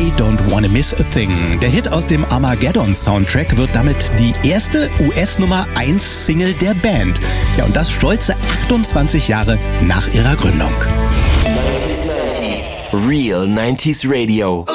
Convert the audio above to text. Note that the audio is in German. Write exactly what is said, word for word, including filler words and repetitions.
I Don't Wanna Miss a Thing. Der Hit aus dem Armageddon-Soundtrack wird damit die erste U S-Nummer eins Single der Band. Ja, und das stolze achtundzwanzig Jahre nach ihrer Gründung. Real nineties Radio.